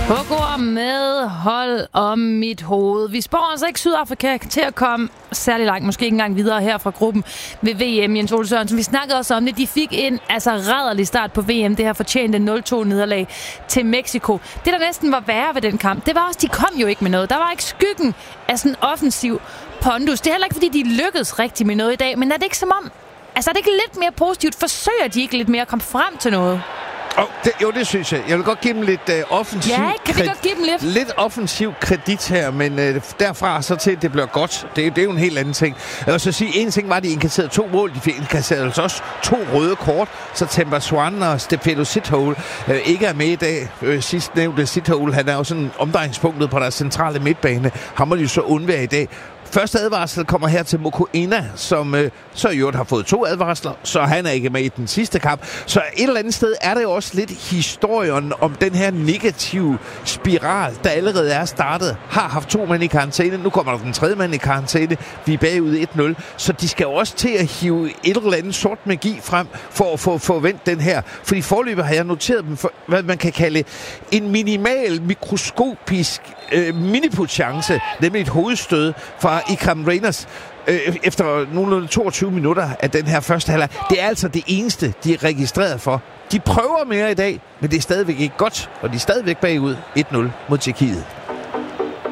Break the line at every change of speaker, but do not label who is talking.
Hugger med hold om mit hoved. Vi spår altså ikke Sydafrika til at komme særlig langt, måske ikke engang videre her fra gruppen ved VM. Jens Ole Sørensen, vi snakkede også om det. De fik en rædderlig start på VM. Det her fortjente 0-2-nederlag til Mexico. Det, der næsten var værre ved den kamp, det var også, de kom jo ikke med noget. Der var ikke skyggen af sådan en offensiv pondus. Det er heller ikke, fordi de lykkedes rigtig med noget i dag, men er det ikke som om, altså er det ikke lidt mere positivt? Forsøger de ikke lidt mere at komme frem til noget?
Det synes jeg. Jeg vil godt give dem lidt offensiv lidt offensiv kredit her, men derfra så til, at det bliver godt. Det er jo en helt anden ting. Jeg vil så sige, en ting var, at de indkasserede 2 mål. De indkasserede altså også 2 røde kort, så Temba Swan og Stefano Sithole ikke er med i dag. Sidst nævnte Sithole, han er jo sådan omdrejningspunktet på deres centrale midtbane. Han må de så undvære i dag. Første advarsel kommer her til Mokoena, som så i øvrigt har fået 2 advarsler, så han er ikke med i den sidste kamp. Så et eller andet sted er det jo også lidt historien om den her negative spiral, der allerede er startet. Har haft 2 mand i karantæne, nu kommer der den 3. mand i karantæne. Vi er bagud 1-0, så de skal jo også til at hive et eller andet sort magi frem for at få vendt den her. Fordi forløbet har jeg noteret dem for, hvad man kan kalde en minimal, mikroskopisk miniput-chance, nemlig et hovedstød fra Ikram Reyners efter nogenlunde 22 minutter af den her første halvleg. Det er altså det eneste, de er registreret for. De prøver mere i dag, men det er stadigvæk ikke godt, og de er stadigvæk bagud 1-0 mod Tjekkiet.